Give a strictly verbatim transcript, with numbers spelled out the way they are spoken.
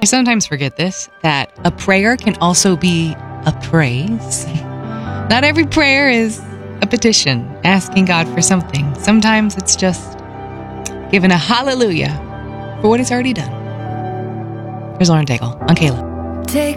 I sometimes forget this, that a prayer can also be a praise. Not every prayer is a petition, asking God for something. Sometimes it's just giving a hallelujah for what He's already done. Here's Lauren Daigle on Caleb. Take